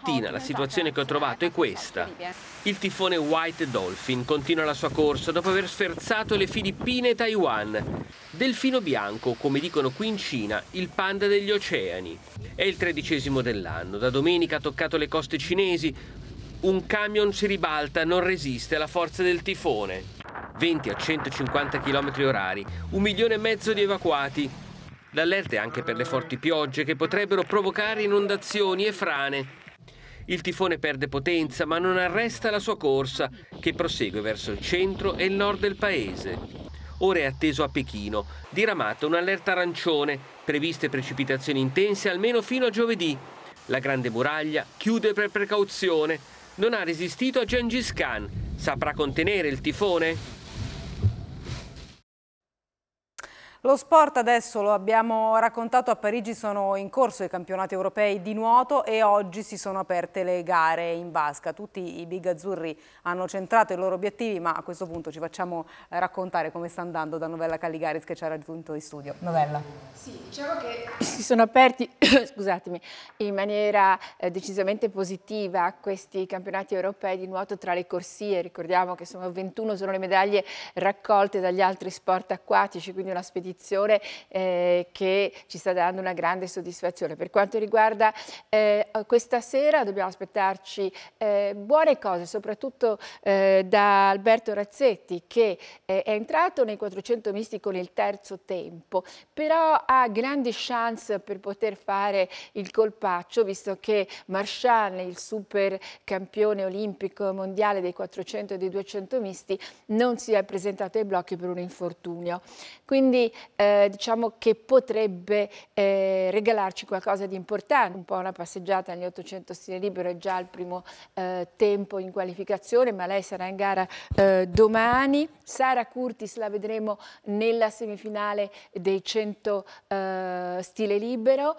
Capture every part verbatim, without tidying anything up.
stamattina la situazione che ho trovato è questa. Il tifone White Dolphin continua la sua corsa dopo aver sferzato le Filippine e Taiwan. Delfino bianco, come dicono qui in Cina, il panda degli oceani. È il tredicesimo dell'anno. Da domenica ha toccato le coste cinesi. Un camion si ribalta, non resiste alla forza del tifone. venti a centocinquanta chilometri orari, un milione e mezzo di evacuati. L'allerta è anche per le forti piogge che potrebbero provocare inondazioni e frane. Il tifone perde potenza ma non arresta la sua corsa, che prosegue verso il centro e il nord del paese. Ora è atteso a Pechino, diramata un'allerta arancione, previste precipitazioni intense almeno fino a giovedì. La Grande Muraglia chiude per precauzione. Non ha resistito a Gengis Khan. Saprà contenere il tifone? Lo sport adesso lo abbiamo raccontato, a Parigi sono in corso i campionati europei di nuoto e oggi si sono aperte le gare in vasca. Tutti i big azzurri hanno centrato i loro obiettivi, ma a questo punto ci facciamo raccontare come sta andando da Novella Calligaris, che ci ha raggiunto in studio. Novella. Sì, diciamo che si sono aperti scusatemi, in maniera eh, decisamente positiva questi campionati europei di nuoto tra le corsie. Ricordiamo che sono ventuno sono le medaglie raccolte dagli altri sport acquatici, quindi una spedizione Eh, che ci sta dando una grande soddisfazione. Per quanto riguarda eh, questa sera dobbiamo aspettarci eh, buone cose, soprattutto eh, da Alberto Razzetti, che eh, è entrato nei quattrocento misti con il terzo tempo, però ha grandi chance per poter fare il colpaccio, visto che Marchand, il super campione olimpico mondiale dei quattrocento e dei duecento misti, non si è presentato ai blocchi per un infortunio. Quindi Eh, diciamo che potrebbe eh, regalarci qualcosa di importante, un po' una passeggiata negli ottocento stile libero, è già il primo eh, tempo in qualificazione, ma lei sarà in gara eh, domani. Sara Curtis la vedremo nella semifinale dei cento eh, stile libero,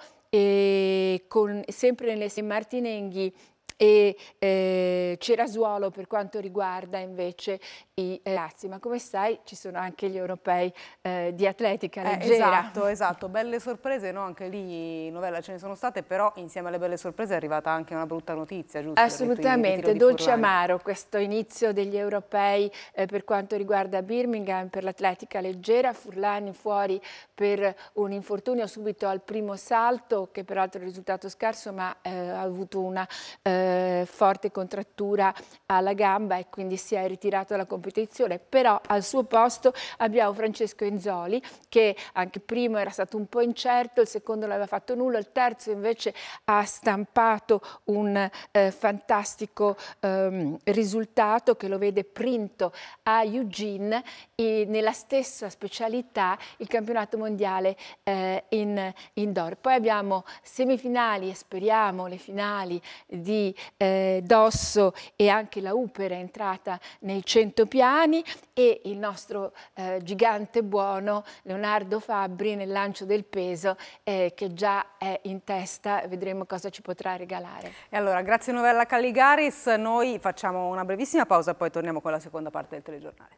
e con, sempre nelle Martinenghi e eh, Cerasuolo per quanto riguarda invece i ragazzi. Ma come sai, ci sono anche gli europei eh, di atletica leggera. Eh, esatto, esatto, belle sorprese, no? Anche lì, Novella, ce ne sono state, però insieme alle belle sorprese è arrivata anche una brutta notizia, giusto? Assolutamente, dolce amaro questo inizio degli europei eh, per quanto riguarda Birmingham per l'atletica leggera. Furlani fuori per un infortunio subito al primo salto, che peraltro è un risultato scarso, ma eh, ha avuto una eh, forte contrattura alla gamba e quindi si è ritirato dalla competizione. Però al suo posto abbiamo Francesco Enzoli, che anche primo era stato un po' incerto, il secondo non aveva fatto nulla, il terzo invece ha stampato un eh, fantastico ehm, risultato che lo vede printo a Eugene e nella stessa specialità il campionato mondiale eh, in indoor. Poi abbiamo semifinali e speriamo le finali di eh, Dosso, e anche la Upper è entrata nei cento piani, e il nostro eh, gigante buono Leonardo Fabbri nel lancio del peso eh, che già è in testa. Vedremo cosa ci potrà regalare. E allora, grazie Novella Calligaris, noi facciamo una brevissima pausa e poi torniamo con la seconda parte del telegiornale.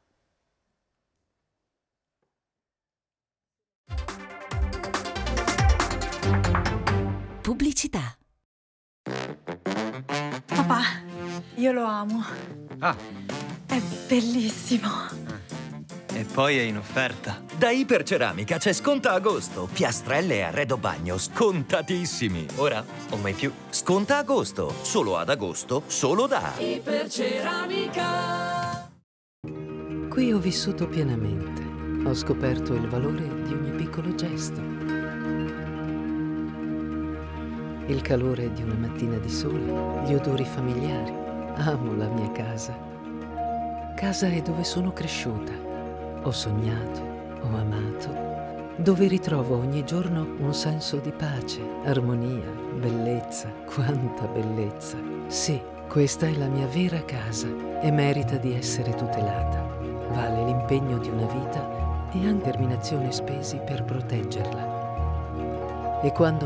Pubblicità. Papà, io lo amo. Ah. È bellissimo. E poi è in offerta. Da Iperceramica c'è sconta agosto. Piastrelle e arredo bagno scontatissimi. Ora o mai più. Sconta agosto. Solo ad agosto, solo da Iperceramica. Qui ho vissuto pienamente. Ho scoperto il valore di ogni piccolo gesto. Il calore di una mattina di sole, gli odori familiari. Amo la mia casa. Casa è dove sono cresciuta. Ho sognato, ho amato, dove ritrovo ogni giorno un senso di pace, armonia, bellezza, quanta bellezza. Sì, questa è la mia vera casa e merita di essere tutelata. Vale l'impegno di una vita e anche determinazione spesi per proteggerla. E quando